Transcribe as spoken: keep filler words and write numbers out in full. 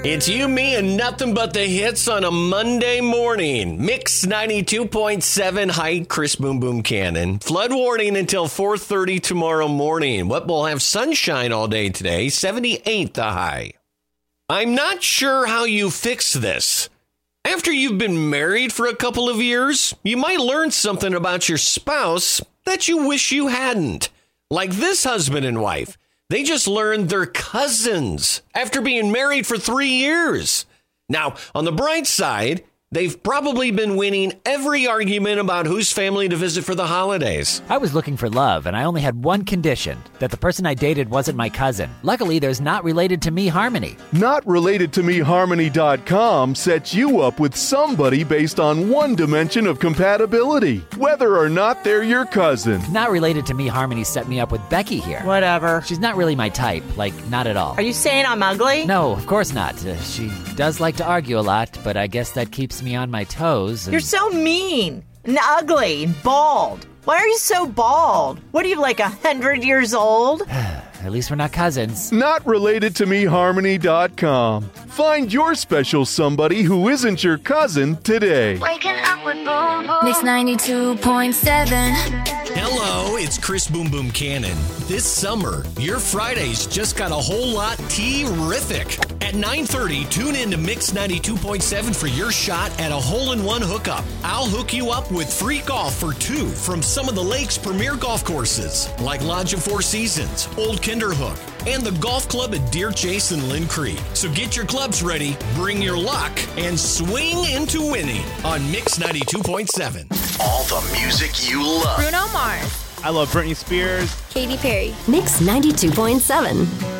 It's you, me, and nothing but the hits on a Monday morning. Mix ninety-two point seven. Hi, Chris Boom Boom Cannon. Flood warning until four thirty tomorrow morning. What, we'll have sunshine all day today. seventy-eight the high. I'm not sure how you fix this. After you've been married for a couple of years, you might learn something about your spouse that you wish you hadn't. Like this husband and wife. They just learned they're cousins after being married for three years. Now, on the bright side, they've probably been winning every argument about whose family to visit for the holidays. I was looking for love, and I only had one condition, that the person I dated wasn't my cousin. Luckily, there's Not Related to Me Harmony. Not Related to Me Harmony dot com sets you up with somebody based on one dimension of compatibility, whether or not they're your cousin. Not Related to Me Harmony set me up with Becky here. Whatever. She's not really my type, like, not at all. Are you saying I'm ugly? No, of course not. Uh, she does like to argue a lot, but I guess that keeps me on my toes. And... You're so mean and ugly and bald. Why are you so bald? What are you, like a hundred years old? At least we're not cousins. Not Related to Me Harmony dot com. Find your special somebody who isn't your cousin today. Waking up with Boom Boom. Mix ninety-two point seven. Hello, it's Chris Boom Boom Cannon. This summer, your Fridays just got a whole lot terrific. At nine thirty, tune in to Mix ninety-two point seven for your shot at a hole-in-one hookup. I'll hook you up with free golf for two from some of the lake's premier golf courses, like Lodge of Four Seasons, Old Kinderhook, and the golf club at Deer Chase and Lynn Creek. So get your clubs ready, bring your luck, and swing into winning on Mix ninety-two point seven. All the music you love. Bruno Mars. I love Britney Spears. Katy Perry. Mix ninety-two point seven.